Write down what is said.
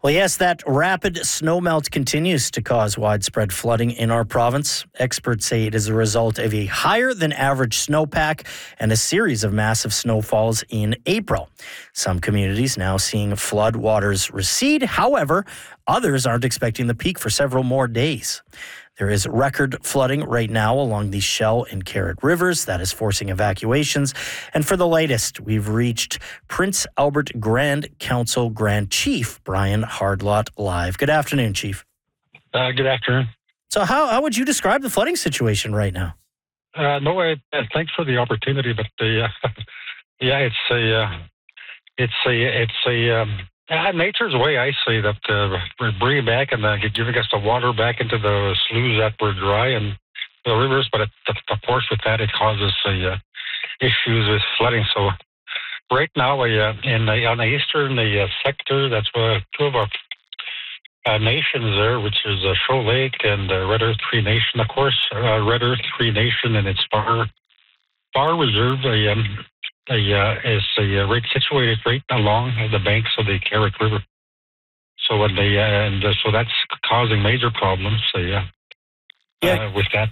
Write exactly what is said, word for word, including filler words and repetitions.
Well, yes, that rapid snowmelt continues to cause widespread flooding in our province. Experts say it is a result of a higher than average snowpack and a series of massive snowfalls in April. Some communities now seeing flood waters recede. However, others aren't expecting the peak for several more days. There is record flooding right now along the Shell and Carrot Rivers that is forcing evacuations. And for the latest, we've reached Prince Albert Grand Council Grand Chief Brian Hardlot live. Good afternoon, Chief. Uh, good afternoon. So how, how would you describe the flooding situation right now? Uh, no, uh, thanks for the opportunity, but the, uh, yeah, it's a, uh, it's a, it's a, um, Uh, nature's way, I say, that uh, we're bringing back and uh, giving us the water back into the sloughs that were dry and the rivers, but it, of course with that it causes uh, issues with flooding. So right now uh, in the, on the eastern the, uh, sector, that's uh, two of our uh, nations there, which is uh, Shoal Lake and uh, Red Earth Cree Nation, of course. Uh, Red Earth Cree Nation and its Bar, bar Reserve uh, um, The, uh, is uh, right situated right along the banks of the Carrick River. So when they uh, and uh, so that's causing major problems. Uh, yeah, Yeah. uh, with that.